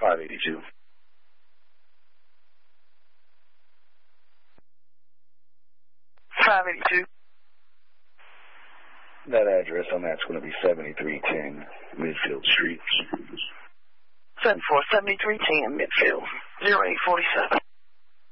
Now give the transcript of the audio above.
582. That address on that's going to be 7310 Midfield Street. 747310 Midfield, 0847.